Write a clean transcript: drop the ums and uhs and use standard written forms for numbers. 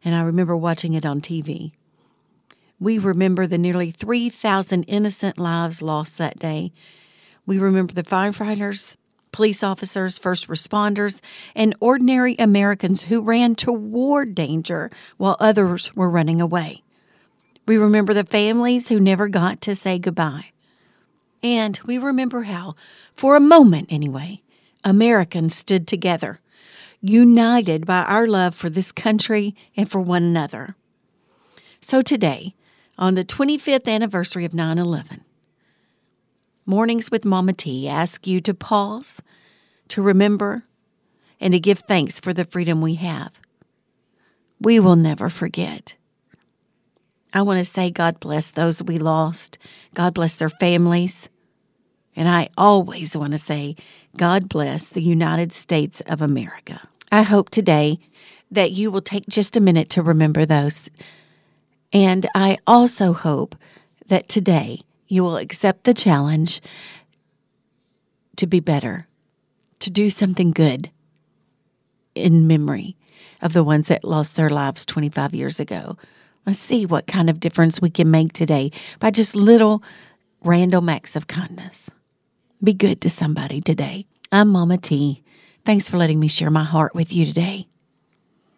and I remember watching it on TV. We remember the nearly 3,000 innocent lives lost that day. We remember the firefighters, police officers, first responders, and ordinary Americans who ran toward danger while others were running away. We remember the families who never got to say goodbye. And we remember how, for a moment anyway, Americans stood together, united by our love for this country and for one another. So today, on the 25th anniversary of 9/11, Mornings with Mama T ask you to pause, to remember, and to give thanks for the freedom we have. We will never forget. I want to say God bless those we lost. God bless their families. And I always want to say God bless the United States of America. I hope today that you will take just a minute to remember those. And I also hope that today you will accept the challenge to be better, to do something good in memory of the ones that lost their lives 25 years ago. Let's see what kind of difference we can make today by just little random acts of kindness. Be good to somebody today. I'm Mama T. Thanks for letting me share my heart with you today.